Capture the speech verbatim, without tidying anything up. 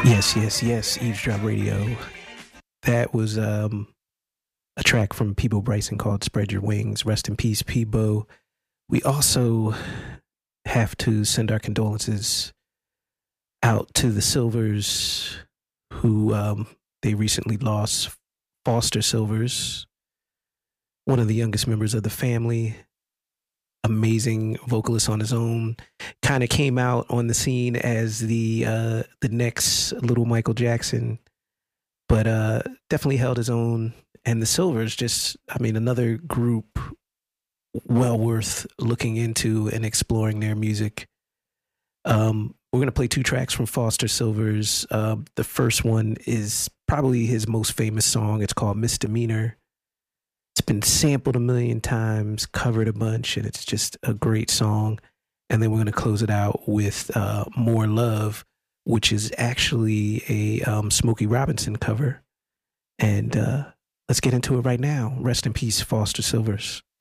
Yes, yes, yes. Eavesdrop Radio. That was um, a track from Peebo Bryson called Spread Your Wings. Rest in peace, Peebo. We also have to send our condolences out to the Silvers, who um, they recently lost. Foster Silvers, one of the youngest members of the family, amazing vocalist on his own, kind of came out on the scene as the uh, the next little Michael Jackson, but uh, definitely held his own. And the Silvers, just I mean, another group well worth looking into and exploring their music. Um, we're gonna play two tracks from Foster Silvers. Uh, the first one is probably his most famous song. It's called Misdemeanor. It's been sampled a million times, covered a bunch, and it's just a great song. And then we're going to close it out with uh, More Love, which is actually a um, Smokey Robinson cover. And uh, let's get into it right now. Rest in peace, Foster Silvers.